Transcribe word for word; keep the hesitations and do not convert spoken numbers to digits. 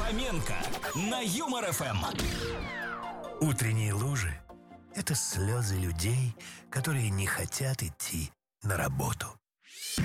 Фоменко на Юмор ФМ. Утренние лужи — это слезы людей, которые не хотят идти на работу.